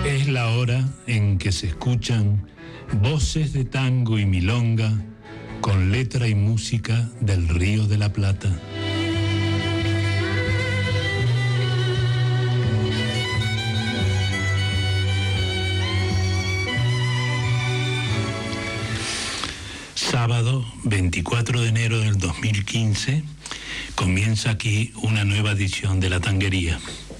Es la hora en que se escuchan voces de tango y milonga con letra y música del Río de la Plata. Sábado 24 de enero del 2015 comienza aquí una nueva edición de La Tanguería.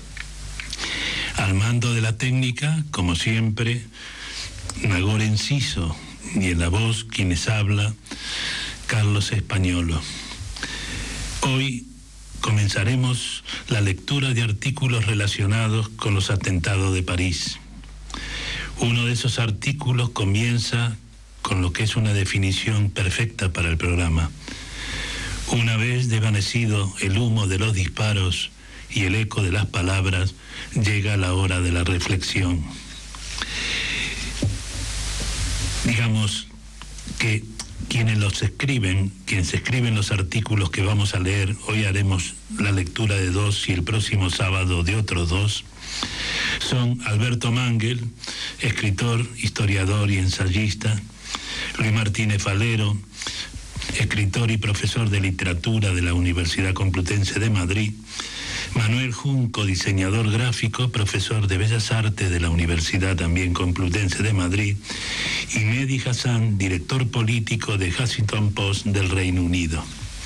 Al mando de la técnica, como siempre, Nagore Enciso, y en la voz quienes habla, Carlos Españolo. Hoy comenzaremos la lectura de artículos relacionados con los atentados de París. Uno de esos artículos comienza con lo que es una definición perfecta para el programa. Una vez desvanecido el humo de los disparos y el eco de las palabras, llega la hora de la reflexión. Digamos que quienes escriben los artículos que vamos a leer, hoy haremos la lectura de 2 y el próximo sábado de otros 2, son Alberto Mangel, escritor, historiador y ensayista, Luis Martínez Falero, escritor y profesor de literatura de la Universidad Complutense de Madrid, Manuel Junco, diseñador gráfico, profesor de Bellas Artes de la Universidad también Complutense de Madrid, y Mehdi Hassan, director político de Huffington Post del Reino Unido.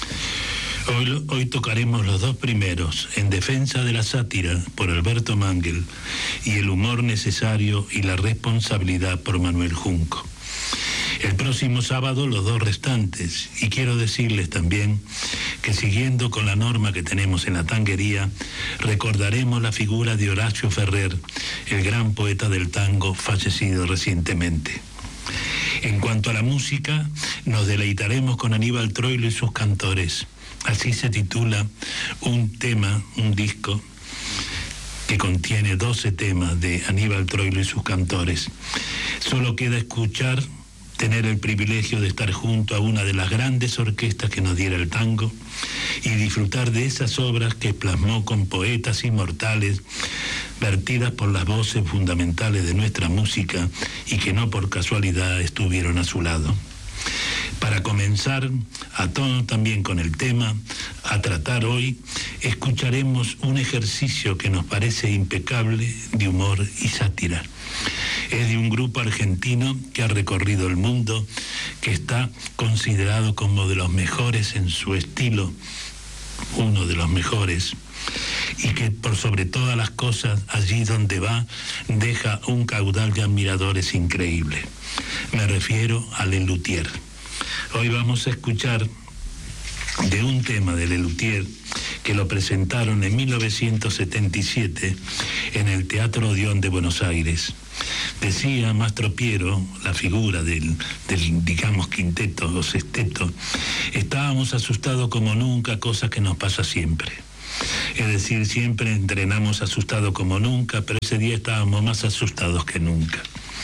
Hoy tocaremos los 2 primeros, En defensa de la sátira, por Alberto Mangel, y El humor necesario y la responsabilidad, por Manuel Junco. El próximo sábado los 2 restantes, y quiero decirles también que siguiendo con la norma que tenemos en la tanguería, recordaremos la figura de Horacio Ferrer, el gran poeta del tango fallecido recientemente. En cuanto a la música, nos deleitaremos con Aníbal Troilo y sus cantores. Así se titula un disco que contiene 12 temas de Aníbal Troilo y sus cantores. Solo queda tener el privilegio de estar junto a una de las grandes orquestas que nos diera el tango y disfrutar de esas obras que plasmó con poetas inmortales, vertidas por las voces fundamentales de nuestra música y que no por casualidad estuvieron a su lado. Para comenzar, a tono también con el tema a tratar hoy, escucharemos un ejercicio que nos parece impecable de humor y sátira. Es de un grupo argentino que ha recorrido el mundo, que está considerado como de los mejores en su estilo, uno de los mejores, y que por sobre todas las cosas, allí donde va, deja un caudal de admiradores increíble. Me refiero a Lelutier. Hoy vamos a escuchar de un tema de Lelutier que lo presentaron en 1977 en el Teatro Odeón de Buenos Aires. Decía Mastro Piero, la figura del digamos quinteto o sexteto, estábamos asustados como nunca, cosa que nos pasa siempre. Es decir, siempre entrenamos asustados como nunca, pero ese día estábamos más asustados que nunca.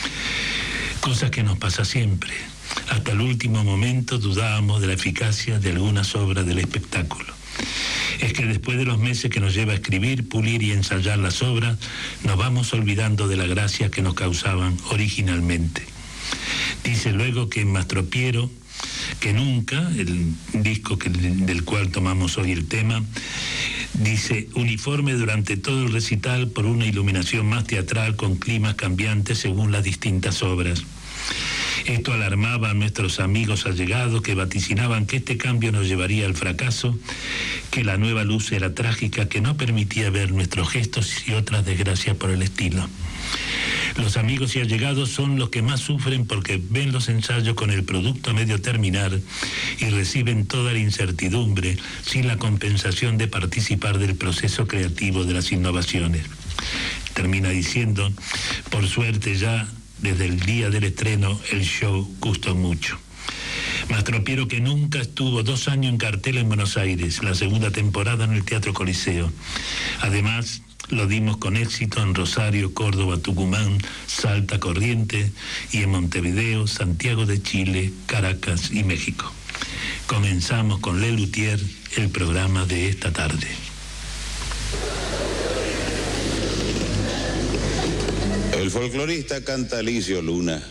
Cosa que nos pasa siempre. Hasta el último momento dudábamos de la eficacia de algunas obras del espectáculo. Es que después de los meses que nos lleva a escribir, pulir y ensayar las obras, nos vamos olvidando de la gracia que nos causaban originalmente. Dice luego que en Mastro Piero, que nunca, el disco del cual tomamos hoy el tema, dice, uniforme durante todo el recital por una iluminación más teatral con climas cambiantes según las distintas obras. Esto alarmaba a nuestros amigos allegados que vaticinaban que este cambio nos llevaría al fracaso, que la nueva luz era trágica, que no permitía ver nuestros gestos y otras desgracias por el estilo. Los amigos y allegados son los que más sufren porque ven los ensayos con el producto a medio terminar y reciben toda la incertidumbre sin la compensación de participar del proceso creativo de las innovaciones. Termina diciendo, por suerte ya desde el día del estreno el show gustó mucho. Mastro Piero, que nunca estuvo 2 años en cartel en Buenos Aires, la segunda temporada en el Teatro Coliseo. Además, lo dimos con éxito en Rosario, Córdoba, Tucumán, Salta, Corrientes y en Montevideo, Santiago de Chile, Caracas y México. Comenzamos con Lelutier, el programa de esta tarde. El folclorista Cantalicio Luna.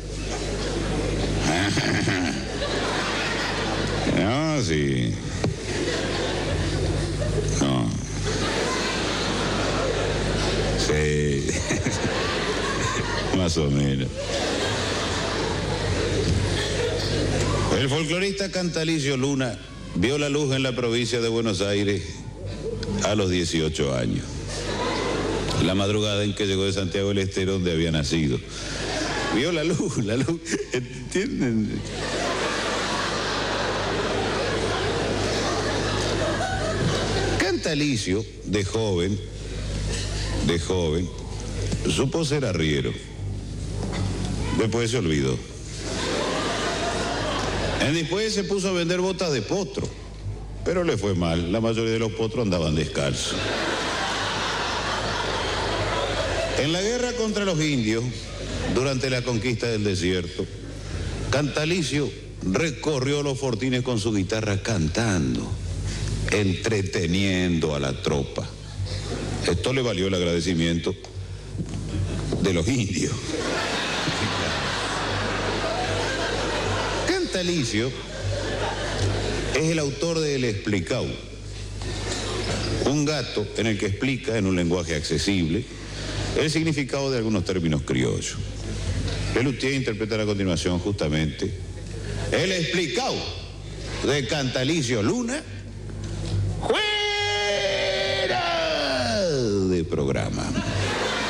No, sí. No. Sí. Más o menos. El folclorista Cantalicio Luna vio la luz en la provincia de Buenos Aires a los 18 años. La madrugada en que llegó de Santiago del Estero, donde había nacido. Vio la luz, ¿entienden? Cantalicio, de joven, supo ser arriero. Después se olvidó. Después se puso a vender botas de potro, pero le fue mal. La mayoría de los potros andaban descalzos. En la guerra contra los indios, durante la conquista del desierto, Cantalicio recorrió los fortines con su guitarra cantando, entreteniendo a la tropa. Esto le valió el agradecimiento de los indios. Cantalicio es el autor de El Explicao, un gato en el que explica en un lenguaje accesible el significado de algunos términos criollos. Lelutier interpretará a continuación justamente El Explicao de Cantalicio Luna, fuera de programa.